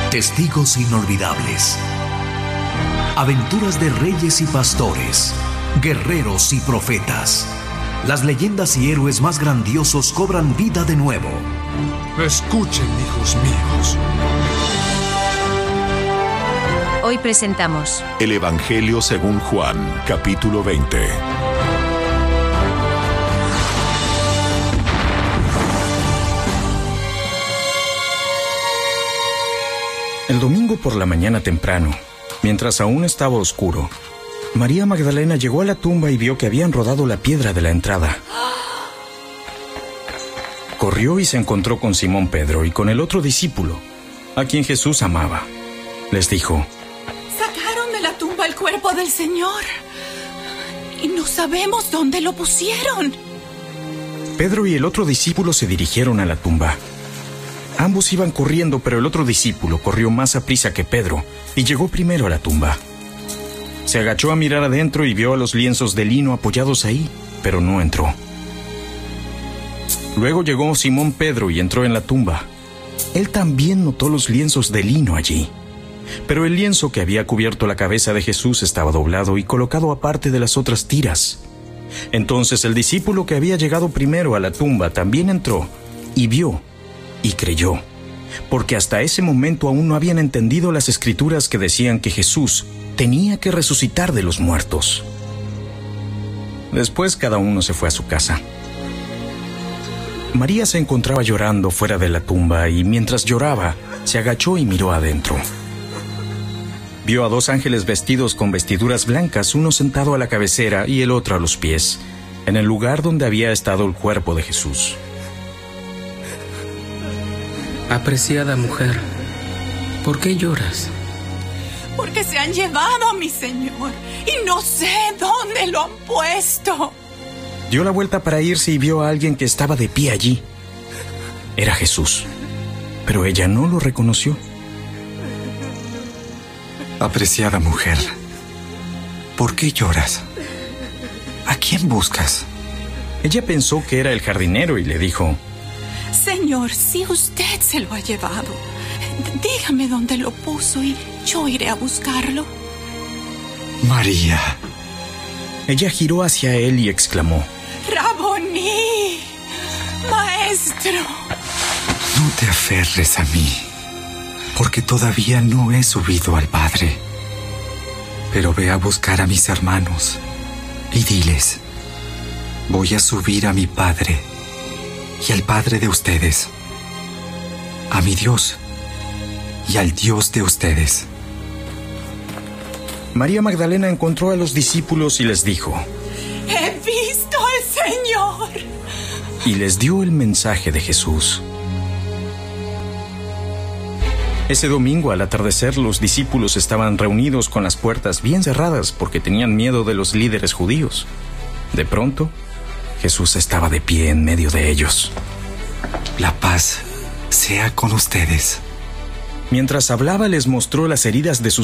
Testigos inolvidables. Aventuras de reyes y pastores, guerreros y profetas. Las leyendas y héroes más grandiosos cobran vida de nuevo. Escuchen, hijos míos. Hoy presentamos El Evangelio según Juan, capítulo 20. El domingo por la mañana temprano, mientras aún estaba oscuro, María Magdalena llegó a la tumba y vio que habían rodado la piedra de la entrada. Corrió y se encontró con Simón Pedro y con el otro discípulo, a quien Jesús amaba. Les dijo: Sacaron de la tumba el cuerpo del Señor y no sabemos dónde lo pusieron. Pedro y el otro discípulo se dirigieron a la tumba. Ambos iban corriendo, pero el otro discípulo corrió más aprisa que Pedro y llegó primero a la tumba. Se agachó a mirar adentro y vio a los lienzos de lino apoyados ahí, pero no entró. Luego llegó Simón Pedro y entró en la tumba. Él también notó los lienzos de lino allí, pero el lienzo que había cubierto la cabeza de Jesús estaba doblado y colocado aparte de las otras tiras. Entonces el discípulo que había llegado primero a la tumba también entró y vio y creyó, porque hasta ese momento aún no habían entendido las escrituras que decían que Jesús tenía que resucitar de los muertos. Después cada uno se fue a su casa. María se encontraba llorando fuera de la tumba y mientras lloraba, se agachó y miró adentro. Vio a dos ángeles vestidos con vestiduras blancas, uno sentado a la cabecera y el otro a los pies, en el lugar donde había estado el cuerpo de Jesús. Apreciada mujer, ¿por qué lloras? Porque se han llevado a mi Señor y no sé dónde lo han puesto. Dio la vuelta para irse y vio a alguien que estaba de pie allí. Era Jesús, pero ella no lo reconoció. Apreciada mujer, ¿por qué lloras? ¿A quién buscas? Ella pensó que era el jardinero y le dijo: Señor, si usted se lo ha llevado, dígame dónde lo puso y yo iré a buscarlo. María. Ella giró hacia él y exclamó: Raboní, maestro. No te aferres a mí, porque todavía no he subido al Padre. Pero ve a buscar a mis hermanos y diles: voy a subir a mi Padre y al Padre de ustedes, a mi Dios y al Dios de ustedes. María Magdalena encontró a los discípulos y les dijo: He visto al Señor. Y les dio el mensaje de Jesús. Ese domingo al atardecer los discípulos estaban reunidos con las puertas bien cerradas porque tenían miedo de los líderes judíos. De pronto, Jesús estaba de pie en medio de ellos. La paz sea con ustedes. Mientras hablaba les mostró las heridas de sus